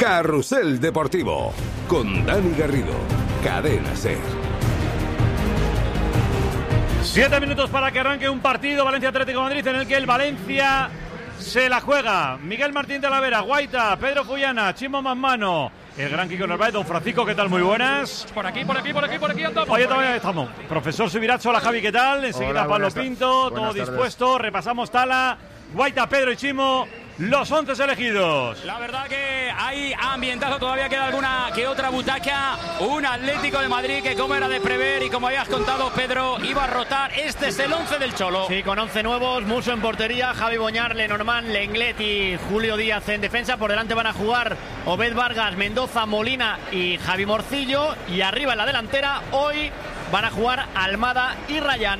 Carrusel Deportivo con Dani Garrido, Cadena SER. 7 minutos para que arranque un partido Valencia Atlético de Madrid en el que el Valencia se la juega. Miguel Martín de la Vera, Guaita, Pedro Fullana, Chimo Manmano, el gran Kiko Narváez, don Francisco, ¿qué tal? Muy buenas. Por aquí andamos. Oye, todavía estamos. Profesor Subiracho, hola Javi, ¿qué tal? Enseguida Hola, Pablo Pinto, todo dispuesto. Repasamos Tala, Guaita, Pedro y Chimo. Los 11 elegidos. La verdad que hay ambientazo, todavía queda alguna que otra butaca. Un Atlético de Madrid que, como era de prever y como habías contado, Pedro, iba a rotar. Este es el 11 del Cholo. Sí, con 11 nuevos, Musso en portería, Javi Boñar, Lenormand, Lenglet y Julio Díaz en defensa. Por delante van a jugar Obed Vargas, Mendoza, Molina y Javi Morcillo. Y arriba en la delantera, hoy van a jugar Almada y Rayán.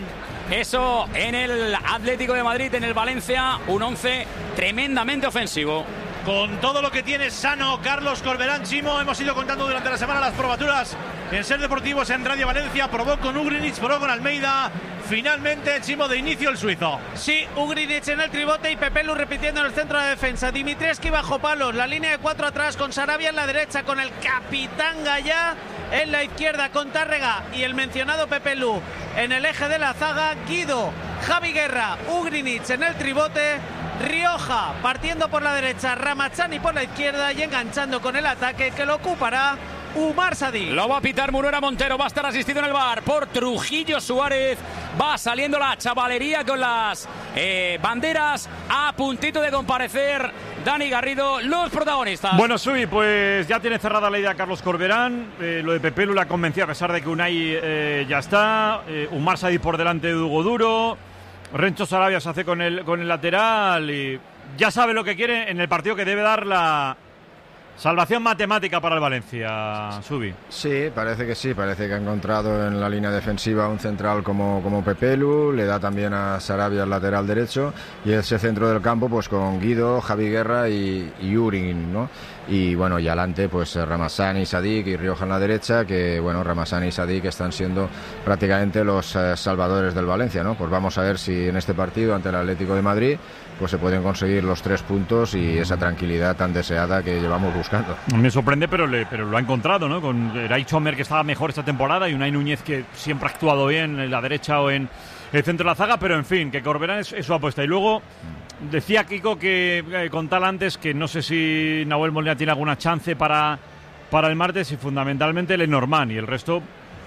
Eso en el Atlético de Madrid, en el Valencia, un 11 tremendamente ofensivo. Con todo lo que tiene sano Carlos Corberán, Chimo, hemos ido contando durante la semana las probaturas en Ser Deportivos en Radio Valencia. Probó con Ugrinic, probó con Almeida. Finalmente, Chimo, de inicio el suizo. Sí, Ugrinic en el tribote y Pepelu repitiendo en el centro de defensa. Dimitrescu bajo palos, la línea de 4 atrás con Sarabia en la derecha, con el capitán Gallá en la izquierda, con Tárrega y el mencionado Pepelu en el eje de la zaga. Guido, Javi Guerra, Ugrinic en el tribote. Rioja partiendo por la derecha, Ramazani por la izquierda y enganchando con el ataque que lo ocupará Umar Sadik. Lo va a pitar Munuera Montero, va a estar asistido en el bar por Trujillo Suárez. Va saliendo la chavalería con las banderas a puntito de comparecer. Dani Garrido, los protagonistas. Bueno, Subi, pues ya tiene cerrada la idea Carlos Corberán. Lo de Pepelu la convencido a pesar de que Unai ya está. Umar Sadik por delante de Hugo Duro. Rencho Sarabia se hace con el lateral y ya sabe lo que quiere en el partido que debe dar la salvación matemática para el Valencia, Subi. Sí, parece que ha encontrado en la línea defensiva un central como Pepelu, le da también a Sarabia el lateral derecho y ese centro del campo pues con Guido, Javi Guerra y Urin, ¿no? Y bueno, y adelante pues Ramazani, Sadik y Rioja en la derecha, que bueno, Ramazani y Sadik están siendo prácticamente los salvadores del Valencia, ¿no? Pues vamos a ver si en este partido ante el Atlético de Madrid pues se pueden conseguir los 3 puntos y esa tranquilidad tan deseada que llevamos buscando. Me sorprende, pero lo ha encontrado, ¿no? Con Ray Chomer, que estaba mejor esta temporada, y Unai Núñez, que siempre ha actuado bien en la derecha o en el centro de la zaga, pero en fin, que Corberán es su apuesta. Y luego decía Kiko que con tal antes que no sé si Nahuel Molina tiene alguna chance para el martes y fundamentalmente Lenormand y el resto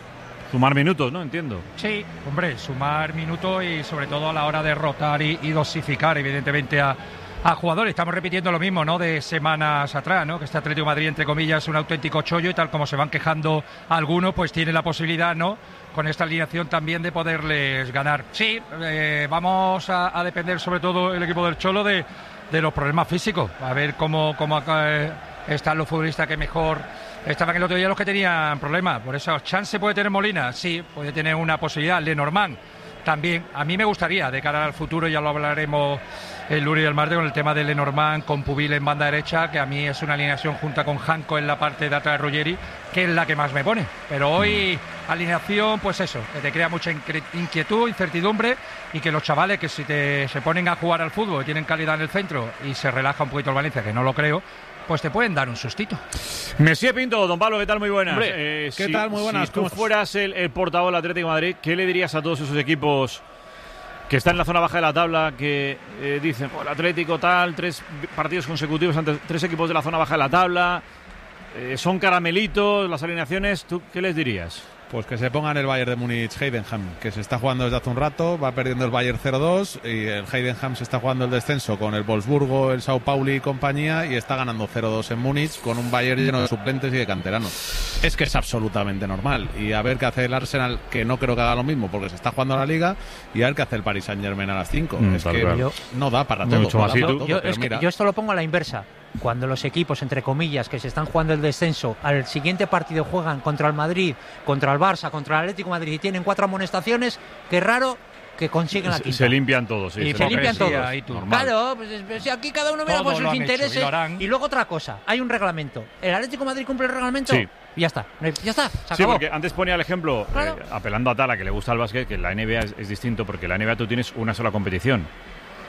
sumar minutos, ¿no? Entiendo. Sí, hombre, sumar minutos y sobre todo a la hora de rotar y dosificar evidentemente a jugadores. Estamos repitiendo lo mismo, ¿no? De semanas atrás, ¿no? Que este Atlético de Madrid, entre comillas, es un auténtico chollo y tal como se van quejando algunos, pues tiene la posibilidad, ¿no? Con esta alineación también de poderles ganar. Sí, vamos a depender sobre todo el equipo del Cholo de los problemas físicos. A ver cómo están los futbolistas que mejor estaban el otro día, los que tenían problemas. Por eso, chance puede tener Molina, sí, puede tener una posibilidad. Lenormand también. A mí me gustaría, de cara al futuro, ya lo hablaremos el lunes y el martes, con el tema de Lenormand con Pubil en banda derecha, que a mí es una alineación junta con Janko en la parte de atrás de Ruggeri, que es la que más me pone. Pero hoy, alineación, pues eso, que te crea mucha inquietud, incertidumbre, y que los chavales que si se ponen a jugar al fútbol y tienen calidad en el centro y se relaja un poquito el Valencia, que no lo creo, pues te pueden dar un sustito. Messier Pinto, don Pablo, ¿qué tal? Muy buenas. Hombre, ¿qué tal? Muy buenas. Si tú fueras el portavoz del Atlético de Madrid, ¿qué le dirías a todos esos equipos que están en la zona baja de la tabla, que dicen, el Atlético tal, 3 partidos consecutivos ante 3 equipos de la zona baja de la tabla, son caramelitos las alineaciones, ¿tú qué les dirías? Pues que se pongan el Bayern de Múnich Heidenheim, que se está jugando desde hace un rato, va perdiendo el Bayern 0-2 y el Heidenheim se está jugando el descenso con el Wolfsburgo, el Sao Paulo y compañía, y está ganando 0-2 en Múnich con un Bayern lleno de suplentes y de canteranos. Es que es absolutamente normal. Y a ver qué hace el Arsenal, que no creo que haga lo mismo porque se está jugando a la Liga, y a ver qué hace el Paris Saint-Germain a las 5. Es que no da para todo. Yo esto lo pongo a la inversa. Cuando los equipos, entre comillas, que se están jugando el descenso, al siguiente partido juegan contra el Madrid, contra el Barça, contra el Atlético de Madrid y tienen 4 amonestaciones, qué raro que consiguen la quinta. Se limpian todos, sí. Y se limpian todos. Claro, pues si aquí cada uno mira por sus intereses. Y luego otra cosa, hay un reglamento. ¿El Atlético de Madrid cumple el reglamento? Sí. Y ya está, se acabó. Sí, porque antes ponía el ejemplo, claro. apelando a Tala, que le gusta el básquet, que en la NBA es distinto, porque en la NBA tú tienes una sola competición.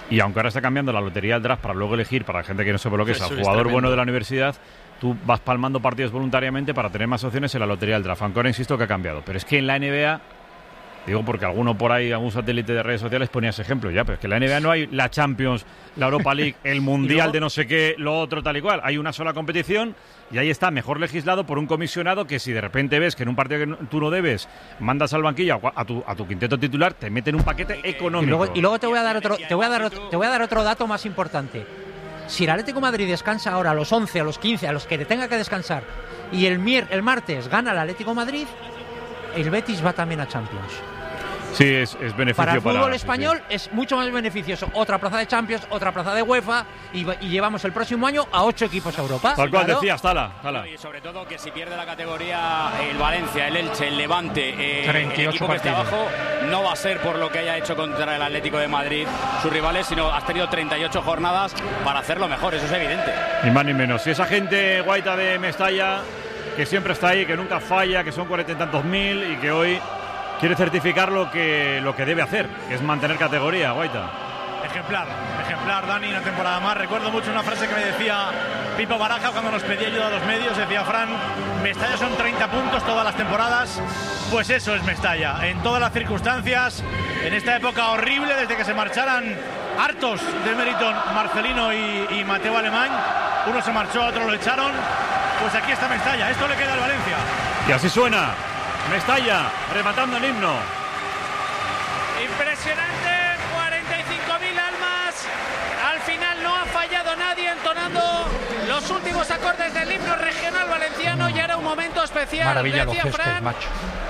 Y aunque ahora está cambiando la lotería del draft para luego elegir, para la gente que no sepa lo que es, al jugador bueno de la universidad, tú vas palmando partidos voluntariamente para tener más opciones en la lotería del draft. Aunque ahora insisto que ha cambiado. Pero es que en la NBA, digo porque alguno por ahí, algún satélite de redes sociales ponía ese ejemplo ya, pero es que en la NBA no hay la Champions, la Europa League, el Mundial de no sé qué, lo otro tal y cual. Hay una sola competición y ahí está, mejor legislado por un comisionado que si de repente ves que en un partido que tú no debes, mandas al banquillo a tu quinteto titular, te meten un paquete económico. Y luego te voy a dar otro dato más importante. Si el Atlético de Madrid descansa ahora a los 11, a los 15, a los que le tenga que descansar, y el martes gana el Atlético de Madrid, el Betis va también a Champions. Sí, es beneficio para el fútbol español. Es mucho más beneficioso. Otra plaza de Champions, otra plaza de UEFA y llevamos el próximo año a 8 equipos a Europa. Tal cual decías, Tala. Y sobre todo que si pierde la categoría el Valencia, el Elche, el Levante, el equipo que esté abajo, no va a ser por lo que haya hecho contra el Atlético de Madrid sus rivales, sino has tenido 38 jornadas para hacerlo mejor, eso es evidente. Ni más ni menos. Si esa gente guaita de Mestalla, que siempre está ahí, que nunca falla, que son 40 y tantos mil y que hoy quiere certificar lo que debe hacer, que es mantener categoría, Guaita. Ejemplar, Dani, una temporada más. Recuerdo mucho una frase que me decía Pipo Baraja cuando nos pedía ayuda a los medios. Decía, Fran, Mestalla son 30 puntos todas las temporadas. Pues eso es Mestalla, en todas las circunstancias, en esta época horrible, desde que se marcharan hartos de Meriton, Marcelino y Mateo Alemán. Uno se marchó, otro lo echaron. Pues aquí está Mestalla, esto le queda al Valencia. Y así suena Mestalla, rematando el himno. Impresionante, 45.000 almas. Al final no ha fallado nadie entonando los últimos acordes del himno regional valenciano y era un momento especial. Maravilla decía los gestos, Fran, macho.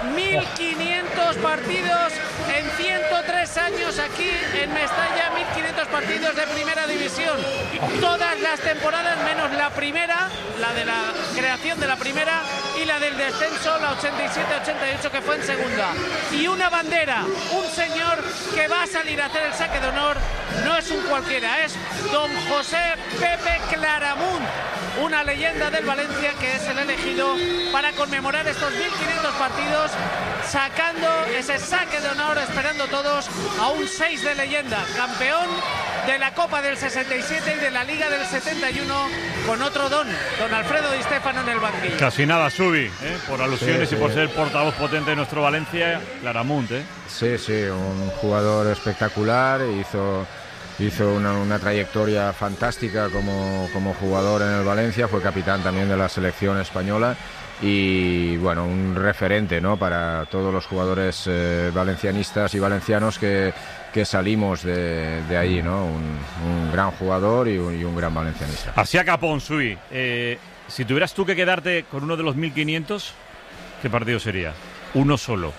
1.500 partidos en 103 años aquí en Mestalla, 1.500 partidos de primera división. Todas las temporadas menos la primera, la de la creación de la primera y la del descenso, la 87-88 que fue en segunda. Y una bandera, un señor que va a salir a hacer el saque de honor, no es un cualquiera, es don José Pepe Claramunt, una leyenda del Valencia que es el elegido para conmemorar estos 1.500 partidos, sacando ese saque de honor, esperando todos a un 6 de leyenda, campeón de la Copa del 67 y de la Liga del 71, con otro don Alfredo Di Stéfano en el banquillo. Casi nada, Subi, por alusiones y por ser portavoz potente de nuestro Valencia, Claramunt. Sí, un jugador espectacular, hizo una trayectoria fantástica como jugador en el Valencia, fue capitán también de la selección española y bueno, un referente, ¿no?, para todos los jugadores valencianistas y valencianos que salimos de ahí, ¿no? Un gran jugador y un gran valencianista. Así acabó Subi. Si tuvieras tú que quedarte con uno de los 1.500, ¿qué partido sería? Uno solo.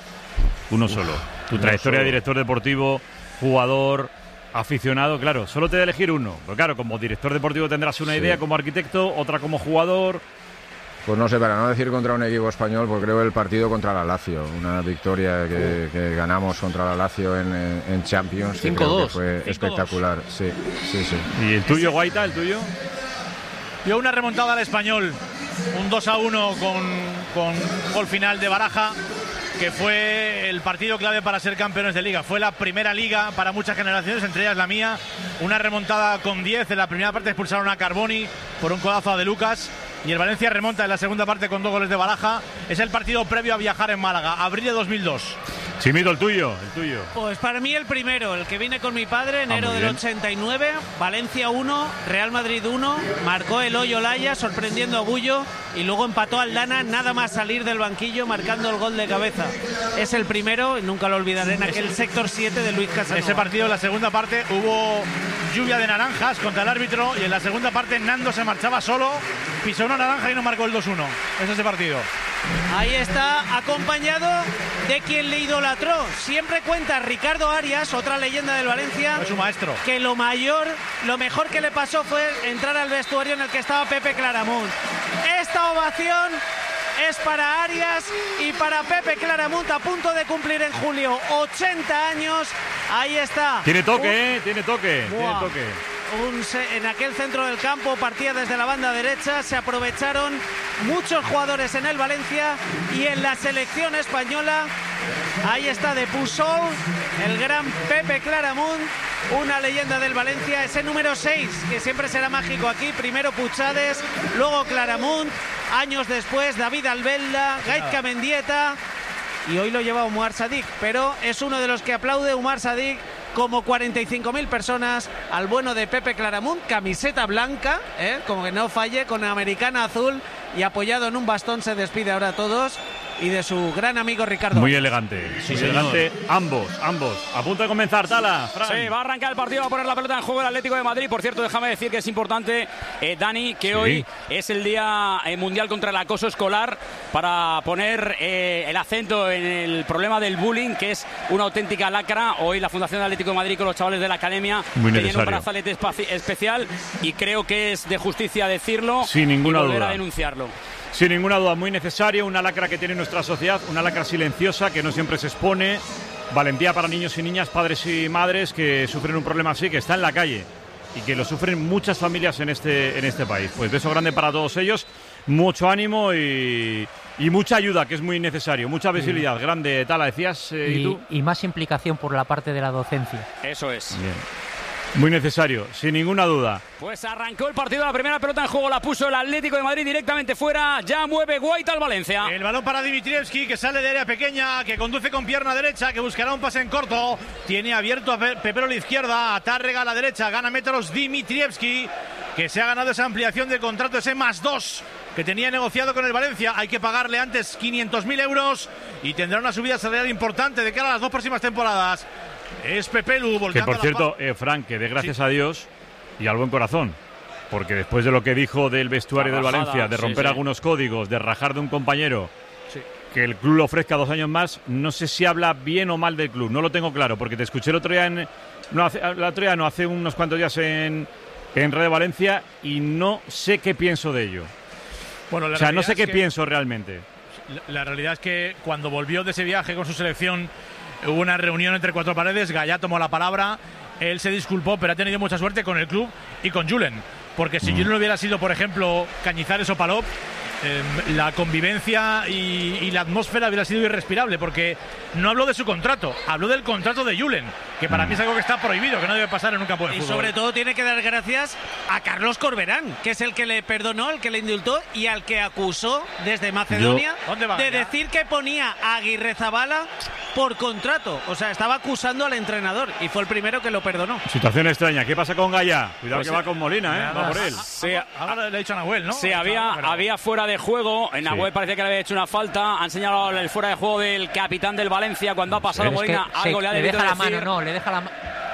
Tu trayectoria de director deportivo, jugador, aficionado, claro, solo te da elegir uno. Pero claro, como director deportivo tendrás una idea, como arquitecto, otra como jugador. Pues no sé, para no decir contra un equipo español, pues creo el partido contra la Lazio, una victoria que ganamos contra la Lazio en Champions, que creo que fue espectacular. Sí. ¿Y el tuyo, Guaita, el tuyo? Yo una remontada al Español, un 2-1 con gol final de Baraja, que fue el partido clave para ser campeones de Liga. Fue la primera Liga para muchas generaciones, entre ellas la mía. Una remontada con 10. En la primera parte expulsaron a Carboni por un codazo a De Lucas. Y el Valencia remonta en la segunda parte con 2 goles de Baraja. Es el partido previo a viajar en Málaga, abril de 2002. Chimito, el tuyo. Pues para mí el primero, el que vine con mi padre, enero del 89, Valencia 1, Real Madrid 1, marcó Eloy Olaya sorprendiendo a Bullo y luego empató Aldana nada más salir del banquillo marcando el gol de cabeza. Es el primero, y nunca lo olvidaré, en aquel sector 7 de Luis Casanova. Ese partido, en la segunda parte, hubo lluvia de naranjas contra el árbitro y en la segunda parte Nando se marchaba solo, pisó una naranja y no marcó el 2-1. Es ese partido. Ahí está, acompañado de quien le idolatró. Siempre cuenta Ricardo Arias, otra leyenda del Valencia. Es su maestro. Que lo mejor que le pasó fue entrar al vestuario en el que estaba Pepe Claramunt. Esta ovación es para Arias y para Pepe Claramunt, a punto de cumplir en julio 80 años. Ahí está. Tiene toque, tiene toque. En aquel centro del campo partía desde la banda derecha, se aprovecharon muchos jugadores en el Valencia y en la selección española. Ahí está de Pujol, el gran Pepe Claramunt, una leyenda del Valencia, ese número 6, que siempre será mágico aquí. Primero Puchades, luego Claramunt, años después David Albelda, Gaizka Mendieta, y hoy lo lleva Umar Sadik, pero es uno de los que aplaude Umar Sadik, como 45.000 personas, al bueno de Pepe Claramunt, camiseta blanca, como que no falle, con americana azul, y apoyado en un bastón se despide ahora a todos, y de su gran amigo Ricardo. Muy elegante, sí, muy elegante. Ambos. A punto de comenzar, Tala. Fran. Sí, va a arrancar el partido, va a poner la pelota en juego el Atlético de Madrid. Por cierto, déjame decir que es importante, Dani, que hoy es el Día Mundial contra el Acoso Escolar, para poner el acento en el problema del bullying, que es una auténtica lacra. Hoy la Fundación Atlético de Madrid con los chavales de la academia tienen un brazalete especial, y creo que es de justicia decirlo, sin ninguna y volver duda a denunciarlo. Sin ninguna duda, muy necesario, una lacra que tiene nuestra sociedad, una lacra silenciosa que no siempre se expone. Valentía para niños y niñas, padres y madres que sufren un problema así, que está en la calle y que lo sufren muchas familias en este país. Pues beso grande para todos ellos, mucho ánimo y mucha ayuda, que es muy necesario, mucha visibilidad. Grande, Tala, decías, ¿y tú? Y más implicación por la parte de la docencia. Eso es. Bien. Muy necesario, sin ninguna duda. Pues arrancó el partido, la primera pelota en juego la puso el Atlético de Madrid directamente fuera, ya mueve Guaita al Valencia. El balón para Dimitrievski, que sale de área pequeña, que conduce con pierna derecha, que buscará un pase en corto. Tiene abierto a Pepero a la izquierda, a Tárrega a la derecha, gana metros Dimitrievski, que se ha ganado esa ampliación del contrato, ese +2 que tenía negociado con el Valencia. Hay que pagarle antes 500.000 euros y tendrá una subida salarial importante de cara a las 2 próximas temporadas. Es Pepelu volcando. Que por cierto, Frank, que dé gracias a Dios y al buen corazón, porque después de lo que dijo del vestuario del Valencia, de romper algunos códigos, de rajar de un compañero, que el club le ofrezca 2 años más, no sé si habla bien o mal del club, no lo tengo claro, porque te escuché el otro día hace unos cuantos días en Radio Valencia, y no sé qué pienso de ello. Bueno, no sé qué pienso realmente. La realidad es que cuando volvió de ese viaje con su selección, hubo una reunión entre 4 paredes, Gallá tomó la palabra, él se disculpó, pero ha tenido mucha suerte con el club y con Julen, porque si Julen hubiera sido, por ejemplo, Cañizares o Palop, la convivencia y la atmósfera hubiera sido irrespirable, porque no habló de su contrato, habló del contrato de Julen, que para mí es algo que está prohibido, que no debe pasar en un campo de fútbol. Y sobre todo tiene que dar gracias a Carlos Corberán, que es el que le perdonó, el que le indultó y al que acusó desde Macedonia de decir que ponía a Aguirrezabala por contrato. O sea, estaba acusando al entrenador y fue el primero que lo perdonó. Situación extraña. ¿Qué pasa con Gallá? Cuidado, pues que va con Molina, va por él. Ahora le ha dicho a Nahuel, ¿no? Sí, había fuera de juego. En Nahuel parecía que le había hecho una falta. Han señalado el fuera de juego del capitán del Valencia cuando ha pasado Molina. Algo le ha debido decir. Le deja la mano.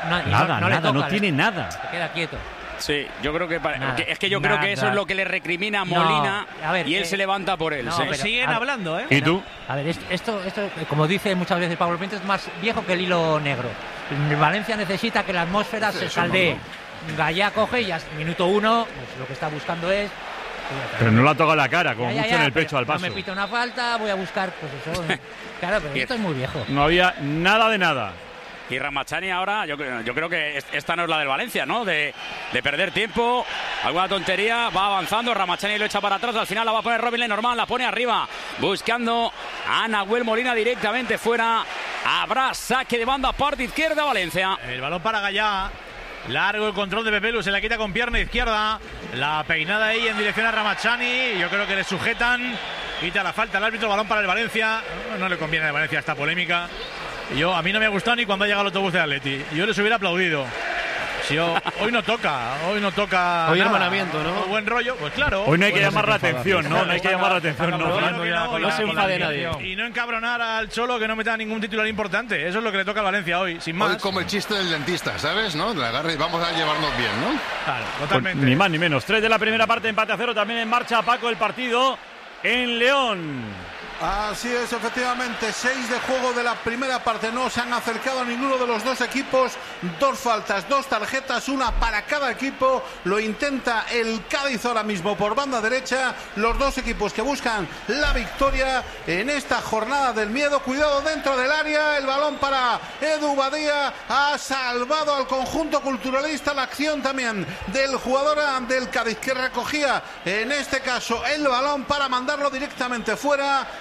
No tiene nada. Se queda quieto. Sí, yo creo que creo que eso es lo que le recrimina a Molina, y él se levanta por él. Pero siguen hablando, ¿eh? ¿Y tú? A ver, esto, como dice muchas veces Pablo Pinto, es más viejo que el hilo negro. Valencia necesita que la atmósfera se saldee. Gallá coge y ya minuto 1, pues lo que está buscando es... Pero no la toca la cara, con mucho en el pecho al paso. No me pita una falta, voy a buscar, pues eso. Claro, pero esto es muy viejo. No había nada de nada. Y Ramachani ahora, yo creo que esta no es la del Valencia, ¿no? De perder tiempo, alguna tontería, va avanzando, Ramachani lo echa para atrás, al final la va a poner Robin Lenormand, la pone arriba, buscando a Nahuel Molina directamente fuera. Habrá saque de banda, parte izquierda, Valencia. El balón para Gallá. Largo el control de Pepelu, se la quita con pierna izquierda. La peinada ahí en dirección a Ramachani. Yo creo que le sujetan. Quita la falta el árbitro, balón para el Valencia. No le conviene al Valencia esta polémica. A mí no me ha gustado ni cuando ha llegado el autobús de Atleti. Yo les hubiera aplaudido. Hoy no toca. Hoy hermanamiento, ¿no? Buen rollo, pues claro. Hoy no hay que llamar la atención, ¿no? No hay que llamar la atención, no se enfade nadie. Y no encabronar al Cholo, que no meta ningún titular importante. Eso es lo que le toca al Valencia hoy, sin más. Hoy como el chiste del dentista, ¿sabes? ¿No? La agarre y vamos a llevarnos bien, ¿no? Claro, totalmente. Pues ni más ni menos. 3 de la primera parte, empate a 0. También en marcha, Paco, el partido en León. Así es, efectivamente, 6 de juego de la primera parte. No se han acercado a ninguno de los dos equipos. 2 faltas, 2 tarjetas, una para cada equipo. Lo intenta el Cádiz ahora mismo por banda derecha. Los dos equipos que buscan la victoria en esta jornada del miedo. Cuidado dentro del área, el balón para Edu Badía. Ha salvado al conjunto culturalista. La acción también del jugador del Cádiz, que recogía en este caso el balón para mandarlo directamente fuera.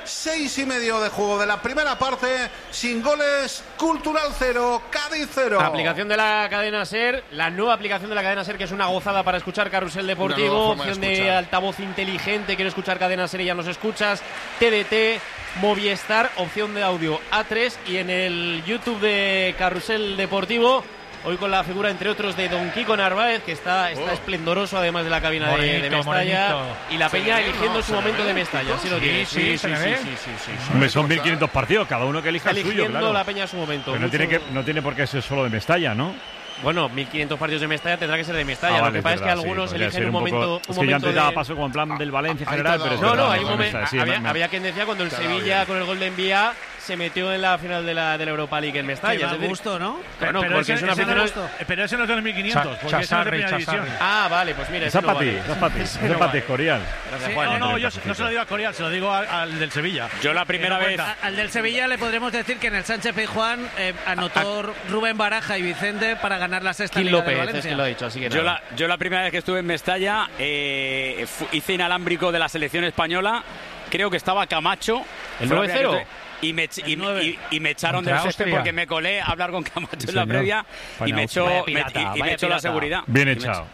6:30 de juego de la primera parte, sin goles, Cultural 0, Cádiz 0. Aplicación de la cadena SER, la nueva aplicación de la cadena SER, que es una gozada para escuchar Carrusel Deportivo, opción de altavoz inteligente, quiero escuchar cadena SER y ya nos escuchas, TDT, Movistar, opción de audio A3, y en el YouTube de Carrusel Deportivo, hoy con la figura, entre otros, de Don Kiko Narváez, que está esplendoroso, además de la cabina de Mestalla. Y la peña eligiendo su momento de Mestalla. Sí. Son 1.500 partidos, cada uno que elija el suyo. Eligiendo la peña su momento. Pero no tiene por qué ser solo de Mestalla, ¿no? Bueno, 1.500 partidos de Mestalla tendrá que ser de Mestalla. Lo que pasa es que algunos eligen un momento. Es que yo antes daba paso como en plan del Valencia en general, pero no, hay un momento. Había quien decía cuando el Sevilla con el gol de Envía se metió en la final de la Europa League en Mestalla. Qué mal gusto, ¿no? Bueno, pero porque es una afición. Pero ese no es de los 1.500, porque es de primera división. Ah, vale, pues mira. Esa es para ti, Escorial. No, yo no se lo digo a Escorial, se lo digo al del Sevilla. Yo la primera vez. Al del Sevilla le podremos decir que en el Sánchez Pizjuán anotó Rubén Baraja y Vicente para ganar la sexta Liga de Valencia. Es que lo ha dicho, así que yo la primera vez que estuve en Mestalla hice inalámbrico de la selección española. Creo que estaba Camacho. ¿El 9-0? Y me echaron del césped porque me colé a hablar con Camacho en la previa y me echó la seguridad. Bien echado.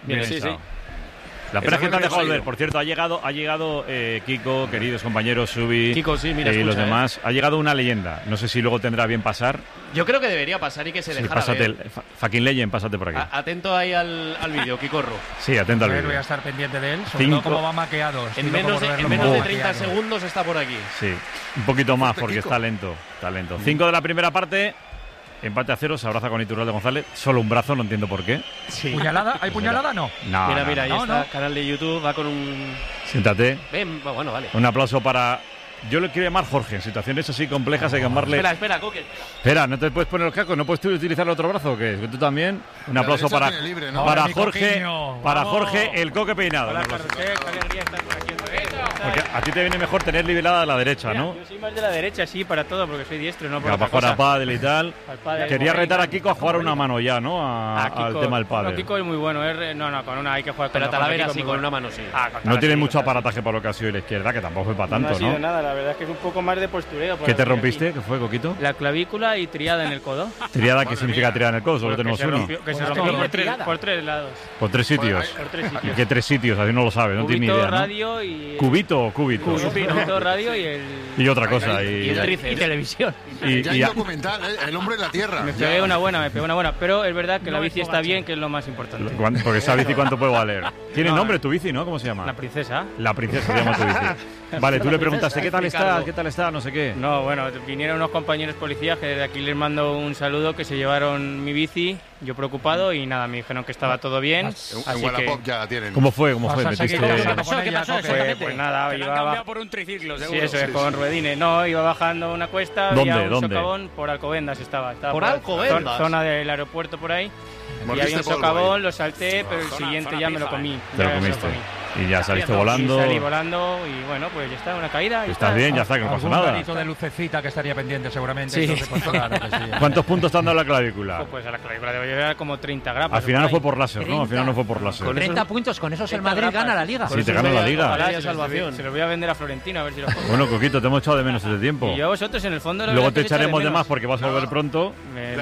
La pena es que te han dejado volver. Por cierto, ha llegado Kiko, queridos compañeros, Subi, Kiko, sí, mira, y los demás. Ha llegado una leyenda. No sé si luego tendrá bien pasar. Yo creo que debería pasar y que se dejara ver. Fucking Legend, pásate por aquí. Atento ahí al vídeo, Kikorro. Sí, atento al vídeo. Voy a estar pendiente de él, sobre todo cómo va maqueado. En menos de 30 segundos está por aquí. Sí, un poquito más porque está lento. 5 de la primera parte. Empate a 0, se abraza con Iturralde González. Solo un brazo, no entiendo por qué. Sí. ¿Puñalada? ¿Hay puñalada? No. Mira, ahí está. Canal de YouTube, va con un... Siéntate. Ven, bueno, vale. Un aplauso para... Yo le quiero llamar Jorge. En situaciones así complejas hay que llamarle... Espera, Coque. Espera, ¿no te puedes poner los cascos? ¿No puedes utilizar el otro brazo o qué? ¿Tú también? Un aplauso para libre, ¿no? Para Jorge. Para Jorge, el Coque peinado. Hola, qué alegría estar por aquí. Porque a ti te viene mejor tener liberada a la derecha, ¿no? Yo soy más de la derecha, sí, para todo, porque soy diestro, ¿no? Para jugar a pádel y tal. Quería retar a Kiko a jugar una mano ya, ¿no? Al tema del pádel. Kiko es muy bueno. No, con una hay que jugar. Pero Talavera sí, con una mano sí. No tiene mucho aparataje para lo que ha sido la izquierda, que tampoco fue para tanto, ¿no? No ha sido nada, la verdad es que es un poco más de postureo. ¿Qué te rompiste? ¿Qué fue, Coquito? La clavícula y triada en el codo. ¿Triada qué significa triada en el codo? Solo tenemos uno. Que se rompió por tres lados. ¿Por tres sitios? Por 3 sitios. ¿Qué 3 sitios? Así no lo sabes, no tiene ni idea, ¿no? Radio y... ¿Cubito o cúbito? Cubito, radio y el... Y otra cosa. Y televisión. Y hay documental, El hombre en la tierra. Me pegué una buena. Pero es verdad que la bici está bien, que es lo más importante. Porque esa bici, ¿cuánto puede valer? Tiene nombre tu bici, ¿no? ¿Cómo se llama? La princesa. La princesa se llama tu bici. Vale, tú le preguntaste, ¿qué tal está? No sé qué. No, bueno, vinieron unos compañeros policías que desde aquí les mando un saludo, que se llevaron mi bici, yo preocupado, y nada, me dijeron que estaba todo bien. Así que... ya la tienen. ¿Cómo fue? ¿Qué pasó? Pues nada, iba por un triciclo, seguro. Sí, eso es, con ruedines. No, iba bajando una cuesta, había un socavón, por Alcobendas estaba ¿Por Alcobendas? Zona del aeropuerto por ahí. Y había un socavón, lo salté, pero el siguiente ya me lo comí. Te lo comiste. Y ya saliste volando. Salí volando y bueno, pues ya está, una caída. Estás bien, ya está, que no pasa nada. Un granito de lucecita que estaría pendiente seguramente. Sí. Entonces, pues, claro que sí. ¿Cuántos puntos te han dado la clavícula? Pues a la clavícula debe llevar como 30 gramos. Al final no fue por láser, ¿no? Al final no fue por láser. Con 30 puntos, con esos el Madrid gana la Liga. Sí, te gana la Liga. Se los voy a vender a Florentino a ver si los... Bueno, Coquito, te hemos echado de menos ese tiempo. Y yo a vosotros en el fondo... Luego te echaremos de más porque vas a volver pronto.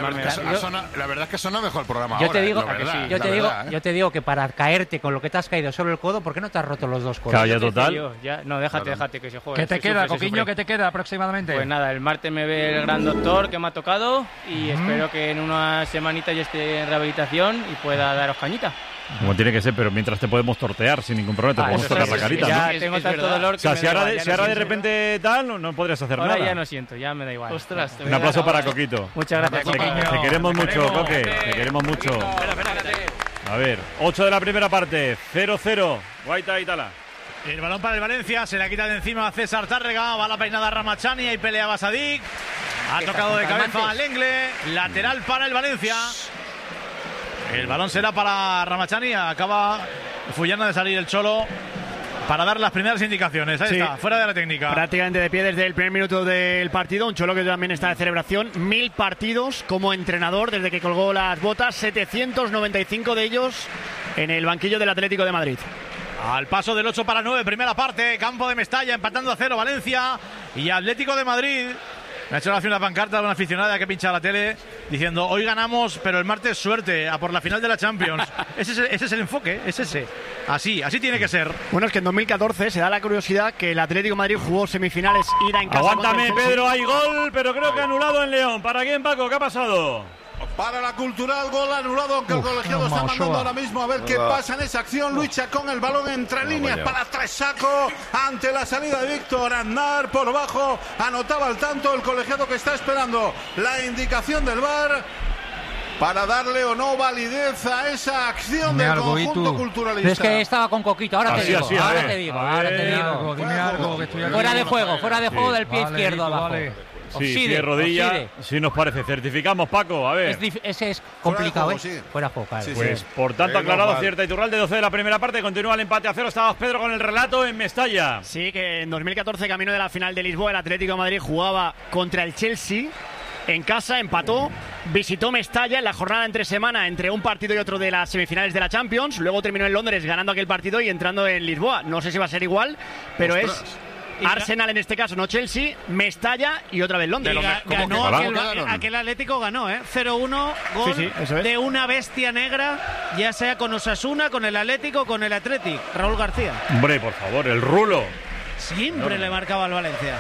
La verdad es que suena mejor el programa yo ahora. Yo te digo que para caerte con lo que te has caído solo el codo, ¿por qué no te has roto los dos codos? Claro, ya total. No, déjate que se juegue. ¿Qué te queda, Coquiño? ¿Qué te queda aproximadamente? Pues nada, el martes me ve el gran doctor que me ha tocado y espero que en una semanita ya esté en rehabilitación y pueda daros cañita. Como tiene que ser, pero mientras te podemos tortear sin ningún problema, te podemos tocar la carita, ya ¿no? Tengo tanto dolor que o sea, si ahora de repente tal, no podrías hacer nada. Ahora ya no siento, ya me da igual. Ostras, un aplauso para Coquito. Muchas gracias, Coquiño. Te queremos mucho, Coque. Te queremos mucho. A ver, 8 de la primera parte, 0-0. Guaita y Tala. El balón para el Valencia, se la quita de encima a César Tárrega, va la peinada Ramachani, ahí pelea Basadik. Ha tocado de cabeza al Engle, lateral para el Valencia. El balón será para Ramachani, acaba Fullana de salir el Cholo para dar las primeras indicaciones. Ahí está, fuera de la técnica. Prácticamente de pie desde el primer minuto del partido. Un Cholo que también está de celebración. 1000 partidos como entrenador desde que colgó las botas. 795 de ellos en el banquillo del Atlético de Madrid. Al paso del 8 para 9, primera parte, campo de Mestalla, empatando a 0 Valencia. Y Atlético de Madrid me ha hecho una pancarta de una aficionada que pincha la tele diciendo: hoy ganamos, pero el martes suerte, a por la final de la Champions. ese es el enfoque, es ese. Así tiene que ser. Bueno, es que en 2014 se da la curiosidad que el Atlético de Madrid jugó semifinales ida en casa. Aguántame, Pedro, hay gol, pero creo que anulado en León. ¿Para quién, Paco? ¿Qué ha pasado? Para la Cultural, gol anulado, aunque el colegiado está mandando ahora mismo a ver qué pasa en esa acción. Lucha con el balón entre líneas para Tresaco ante la salida de Víctor Aznar por bajo. Anotaba el tanto el colegiado que está esperando la indicación del VAR para darle o no validez a esa acción del conjunto culturalista. Es que estaba con Coquito, ahora te digo. Dime algo, que estoy aquí. Fuera de juego del pie izquierdo abajo. Sí, de rodilla, sí nos parece. Certificamos, Paco, a ver. Ese es complicado, Fuera de juego, claro. Pues, por tanto, aclarado, cierta Iturralde, 12 de la primera parte, continúa el empate a 0. Estabas, Pedro, con el relato en Mestalla. Sí, que en 2014, camino de la final de Lisboa, el Atlético de Madrid jugaba contra el Chelsea. En casa empató, visitó Mestalla en la jornada entre semana entre un partido y otro de las semifinales de la Champions. Luego terminó en Londres ganando aquel partido y entrando en Lisboa. No sé si va a ser igual, pero es Arsenal en este caso, no Chelsea, Mestalla y otra vez Londres. Ganó aquel Atlético, ganó, 0-1, gol de una bestia negra, ya sea con Osasuna, con el Atlético, con el Athletic. Raúl García. Hombre, por favor, el rulo. Siempre le marcaba al Valencia.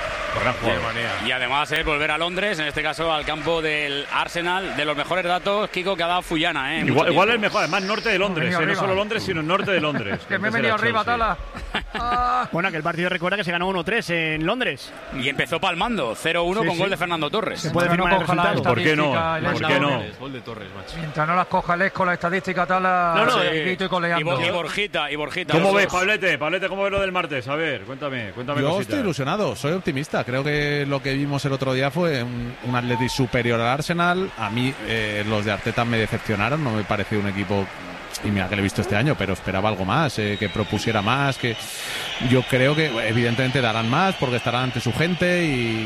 Y además volver a Londres, en este caso al campo del Arsenal, de los mejores datos, Kiko, que ha dado Fullana. Igual es mejor, además norte de Londres, no solo Londres, sino norte de Londres. Que me he venido arriba, Tala. Bueno, que el partido recuerda que se ganó 1-3 en Londres. Y empezó palmando, 0-1 con gol de Fernando Torres. Se puede firmar el resultado. ¿Por qué no? Gol de Torres, macho. Mientras no las coja el con la estadística, Tala. Y coleando. Y Borjita. ¿Cómo ves, Pablete? ¿Cómo ves lo del martes? A ver, cuéntame. Yo cositas. estoy ilusionado, soy optimista. Creo que lo que vimos el otro día fue un Atleti superior al Arsenal. A mí los de Arteta me decepcionaron, no me pareció un equipo, y mira que lo he visto este año, pero esperaba algo más, que propusiera más, que yo creo que evidentemente darán más porque estarán ante su gente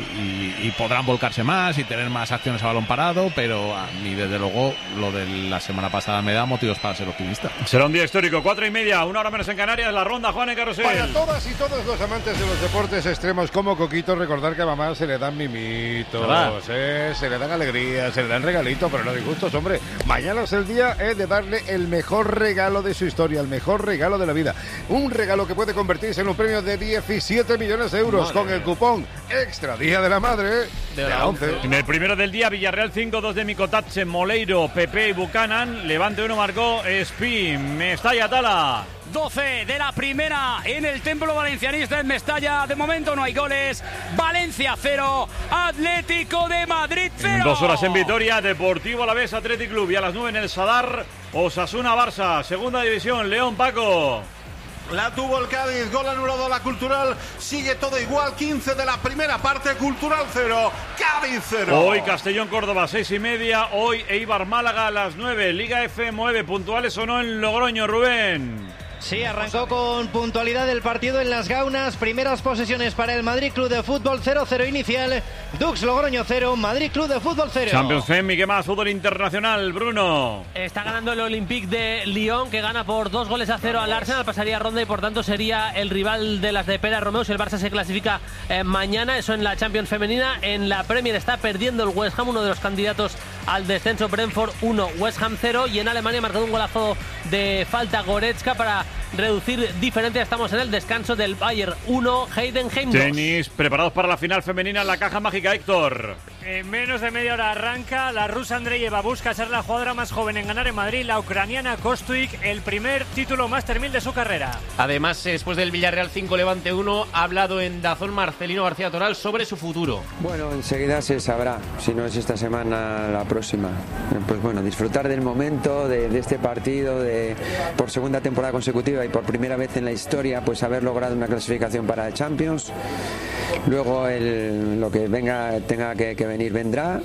y podrán volcarse más y tener más acciones a balón parado, pero a mí desde luego lo de la semana pasada me da motivos para ser optimista. Será un día histórico, 4:30, 1 hora menos en Canarias, la ronda, Juan y Carrusel. Para todas y todos los amantes de los deportes extremos como Coquito, recordar que a mamá se le dan mimitos, se le dan alegrías, se le dan regalitos, pero no disgustos, hombre. Mañana es el día de darle el mejor regalo de su historia, el mejor regalo de la vida. Un regalo que puede convertirse en un premio de 17 millones de euros con el cupón Extra Día de la Madre de la 11. En el primero del día, Villarreal 5, 2 de Micotache, Moleiro, Pepe y Buchanan. Levante 1 marcó Spi, Mestalla, Tala. 12 de la primera en el Templo Valencianista en Mestalla. De momento no hay goles. Valencia 0, Atlético de Madrid 0. 2 horas en Vitoria, Deportivo Alavés, Athletic Club. Y a las 9 en el Sadar, Osasuna, Barça. Segunda división, León, Paco. La tuvo el Cádiz, gol anulado a la Cultural, sigue todo igual, 15 de la primera parte, Cultural 0, Cádiz 0. Hoy Castellón, Córdoba, 6:30, hoy Eibar, Málaga a las 9, Liga F9, puntuales o no en Logroño, Rubén. Sí, arrancó con puntualidad el partido en Las Gaunas. Primeras posesiones para el Madrid Club de Fútbol, 0-0 inicial. Dux Logroño 0, Madrid Club de Fútbol 0. Champions Fem y qué más, fútbol internacional, Bruno. Está ganando el Olympique de Lyon, que gana por 2-0 al Arsenal. Pasaría ronda y por tanto sería el rival de las de Pera Romeu si el Barça se clasifica mañana. Eso en la Champions femenina. En la Premier está perdiendo el West Ham, uno de los candidatos al descenso. Brentford 1, West Ham 0. Y en Alemania ha marcado un golazo de falta Goretzka para reducir diferencias. Estamos en el descanso del Bayern 1, Heidenheim 2. Tenis, preparados para la final femenina en la caja mágica, Héctor. En menos de media hora arranca. La rusa Andreeva busca ser la jugadora más joven en ganar en Madrid. La ucraniana Kostuik, el primer título Master 1000 de su carrera. Además, después del Villarreal 5 Levante 1, ha hablado en DAZN Marcelino García Toral sobre su futuro. Bueno, enseguida se sabrá, si no es esta semana, la próxima. Pues bueno, disfrutar del momento, de este partido, por segunda temporada consecutiva y por primera vez en la historia, pues haber logrado una clasificación para el Champions. Luego lo que tenga que venir vendrá,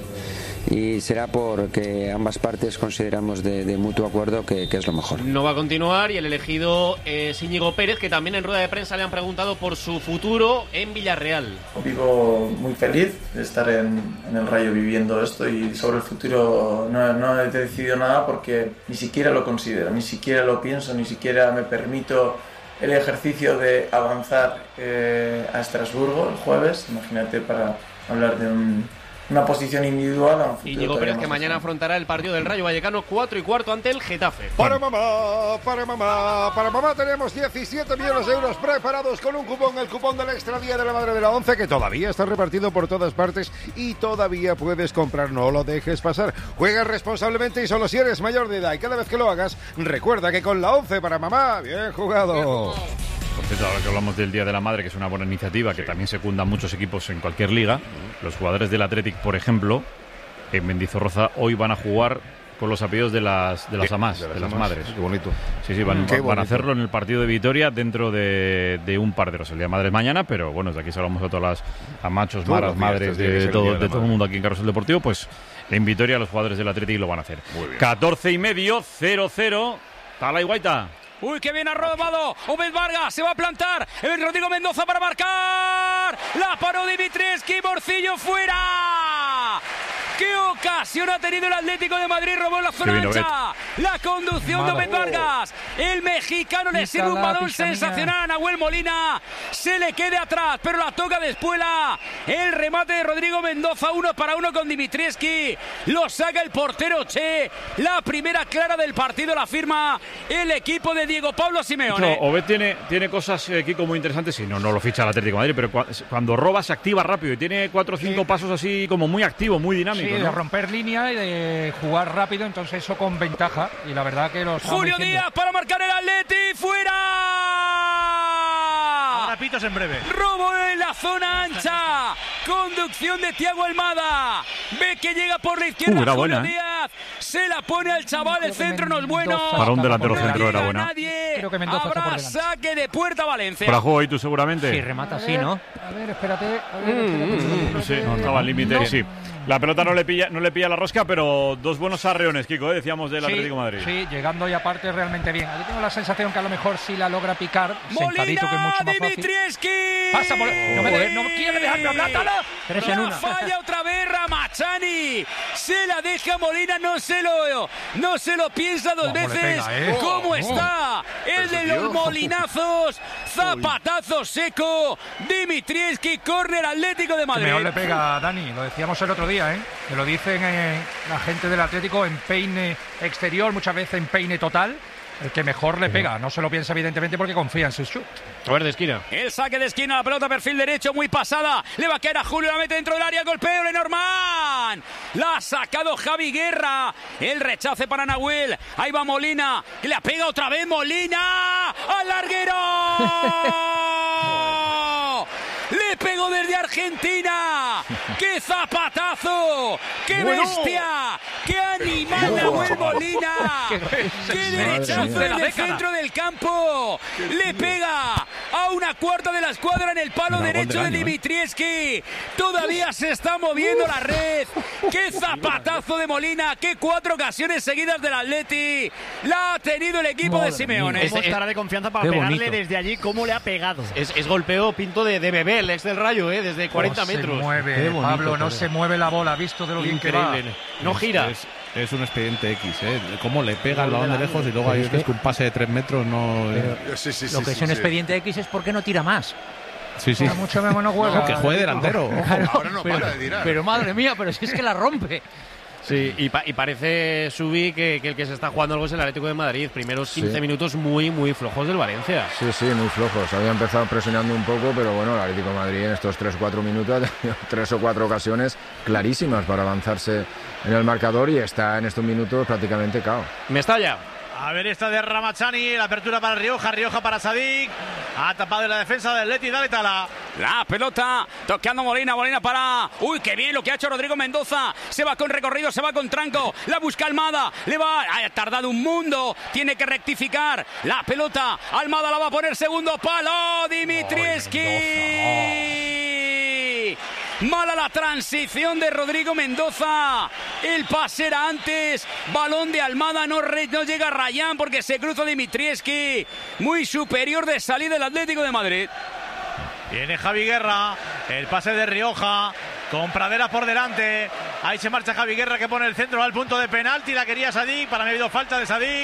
y será porque ambas partes consideramos de mutuo acuerdo que es lo mejor. No va a continuar, y el elegido es Íñigo Pérez, que también en rueda de prensa le han preguntado por su futuro en Villarreal. Vivo muy feliz de estar en el Rayo viviendo esto, y sobre el futuro no he decidido nada porque ni siquiera lo considero, ni siquiera lo pienso, ni siquiera me permito el ejercicio de avanzar a Estrasburgo el jueves. Imagínate, para hablar de una posición individual a un futuro. Íñigo Pérez, que mañana afrontará el partido del Rayo Vallecano 4:15 ante el Getafe. Para mamá tenemos 17 millones de euros preparados con un cupón, el cupón del Extra Día de la Madre de la Once, que todavía está repartido por todas partes y todavía puedes comprar. No lo dejes pasar. Juega responsablemente y solo si eres mayor de edad, y cada vez que lo hagas, recuerda que con la Once para mamá, bien jugado. Por cierto, ahora que hablamos del Día de la Madre, que es una buena iniciativa, que también secundan muchos equipos en cualquier liga, los jugadores del Athletic, por ejemplo, en Mendizorroza hoy van a jugar con los apellidos de las amás, de las madres. Qué bonito. Sí, van a hacerlo en el partido de Vitoria dentro de un par de horas. El Día de Madre mañana, pero bueno, desde aquí saludamos a todas las amachos, maras, madres, de todo el mundo aquí en Carrusel Deportivo, pues en Vitoria los jugadores del Athletic lo van a hacer. 14:30, 0-0, Tala y Guaita. Uy, que bien ha robado Obed Vargas, se va a plantar el Rodrigo Mendoza para marcar. La paró Dimitrievski, Morcillo fuera. ¡Qué ocasión ha tenido el Atlético de Madrid! Robó la zona ancha. La conducción de Obed Vargas. El mexicano le sirve un balón sensacional a Nahuel Molina. Se le queda atrás, pero la toca de Espuela. El remate de Rodrigo Mendoza, 1-1 con Dimitrievski. Lo saca el portero Che. La primera clara del partido la firma el equipo de Diego Pablo Simeone. Obed tiene cosas, Kiko, muy interesantes. Si no lo ficha el Atlético de Madrid, pero cuando roba se activa rápido y tiene 4 o 5 pasos así como muy activo, muy dinámico. Sí, de romper línea y de jugar rápido, entonces eso con ventaja. Y la verdad que los Julio Díaz para marcar el Atleti, fuera. Ahora pitos en breve. Robo en la zona ancha. Conducción de Thiago Almada. Ve que llega por la izquierda Julio buena, Díaz. Se la pone al chaval, el centro no es bueno. Para un delantero centro era buena. Creo que Mendoza está por delante. Saque de puerta Valencia. Para juego ahí tú seguramente. Sí, remata así, ¿no? A ver, espérate. Sí, no estaba al límite, sí. La pelota no le pilla la rosca, pero dos buenos arreones, Kiko, decíamos del Atlético de Madrid. Sí, llegando y aparte realmente bien. Yo tengo la sensación que a lo mejor sí la logra picar, sentadito, que es mucho más fácil. Pasa por... No quiere dejarme hablar, Tala. 3 en 1. Falla otra vez Ramachani. Se la deja Molina, no se lo piensa dos veces. ¿Cómo está? El de los molinazos. Zapatazo seco. Dimitrievski, córner Atlético de Madrid. Mejor le pega, Dani. Lo decíamos el otro día, que lo dicen la gente del Atlético en peine exterior, muchas veces en peine total. El que mejor le pega, no se lo piensa evidentemente porque confía en su shoot. A ver, de esquina. El saque de esquina, la pelota perfil derecho, muy pasada. Le va a caer a Julio, la mete dentro del área, golpeo Lenormand. La ha sacado Javi Guerra. El rechace para Nahuel. Ahí va Molina. Le ha pegado otra vez Molina. ¡Al larguero! Le pegó desde Argentina. ¡Qué zapatazo! ¡Qué bestia! ¡Qué animal Nahuel Molina! ¡Qué derechazo en el centro del campo! Le pega a una cuarta de la escuadra en el palo derecho de Dimitrievski. Todavía se está moviendo la red. ¡Qué zapatazo de Molina! ¡Qué 4 ocasiones seguidas del Atleti! La ha tenido el equipo de Simeone. Estará de confianza para pegarle desde allí cómo le ha pegado. Es golpeo Pinto de bebé, el ex del Rayo, desde 40 metros. Se mueve, Pablo, no se mueve la bola, visto de lo bien que va. No gira. Es un expediente X, cómo le pega el balón de lejos y luego hay un pase de 3 metros, no... Lo que es un expediente X es porque no tira más. Sí. Mucho menos juega. Que juegue delantero. Ahora no para de tirar. Pero madre mía, pero si es que la rompe. Sí, y parece, Subi, que el que se está jugando algo es el Atlético de Madrid. Primeros 15 minutos muy, muy flojos del Valencia. Sí, muy flojos. Había empezado presionando un poco, pero bueno, el Atlético de Madrid en estos 3 o 4 minutos ha tenido 3 o 4 ocasiones clarísimas para avanzarse en el marcador y está en estos minutos prácticamente cao. Mestalla. A ver esta de Ramachani, la apertura para Rioja para Sadik. Ha tapado en la defensa del Atleti, dale Tala. La pelota, tocando Molina para... Uy, qué bien lo que ha hecho Rodrigo Mendoza. Se va con recorrido, se va con tranco. La busca Almada, ha tardado un mundo. Tiene que rectificar. La pelota, Almada la va a poner segundo palo. Dimitrievski. Mala la transición de Rodrigo Mendoza. El pase era antes. Balón de Almada. No llega Rayán porque se cruza Dimitrievski. Muy superior de salida del Atlético de Madrid. Viene Javi Guerra. El pase de Rioja. Con Pradera por delante. Ahí se marcha Javi Guerra, que pone el centro al punto de penalti. La quería Sadik. Para mí ha habido falta de Sadik.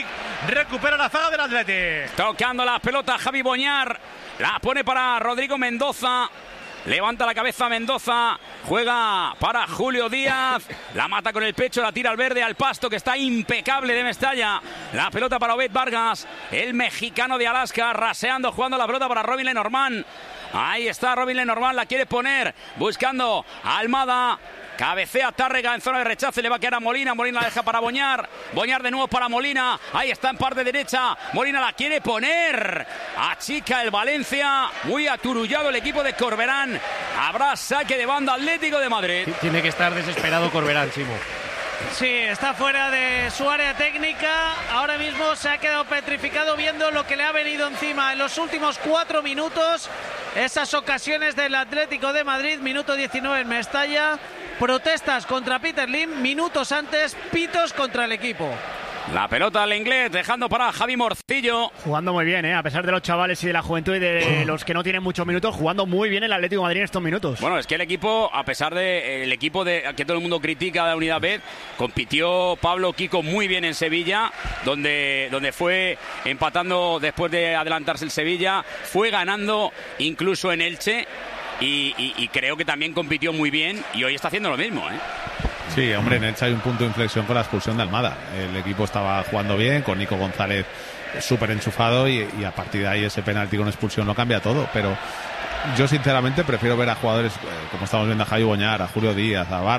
recupera la zaga del Athletic. Tocando la pelota Javi Boñar, la pone para Rodrigo Mendoza. Levanta la cabeza Mendoza, juega para Julio Díaz, la mata con el pecho, la tira al verde, al pasto, que está impecable de Mestalla. La pelota para Obed Vargas, el mexicano de Alaska, raseando, jugando la pelota para Robin Lenormand. Ahí está Robin Lenormand, la quiere poner, buscando a Almada. Cabecea Tárrega en zona de rechace, le va a quedar a Molina, Molina la deja para Boñar, Boñar de nuevo para Molina, ahí está en parte derecha, Molina la quiere poner, achica el Valencia, muy aturullado el equipo de Corberán, habrá saque de banda Atlético de Madrid. Tiene que estar desesperado Corberán, Chimo. Sí, está fuera de su área técnica, ahora mismo se ha quedado petrificado viendo lo que le ha venido encima en los últimos 4 minutos, esas ocasiones del Atlético de Madrid, minuto 19 en Mestalla, protestas contra Peter Lim, minutos antes, pitos contra el equipo. La pelota al inglés, dejando para Javi Morcillo. Jugando muy bien, a pesar de los chavales y de la juventud y de los que no tienen muchos minutos, jugando muy bien el Atlético de Madrid en estos minutos. Bueno, es que el equipo, a pesar de el equipo de que todo el mundo critica de la Unidad B, compitió Pablo Kiko muy bien en Sevilla, donde fue empatando después de adelantarse el Sevilla, fue ganando incluso en Elche y creo que también compitió muy bien y hoy está haciendo lo mismo, ¿eh? Sí, hombre, en Elche hay un punto de inflexión con la expulsión de Almada. El equipo estaba jugando bien, con Nico González súper enchufado y a partir de ahí ese penalti con expulsión lo cambia todo. Pero yo sinceramente prefiero ver a jugadores como estamos viendo a Javi Boñar, a Julio Díaz, a Vargas,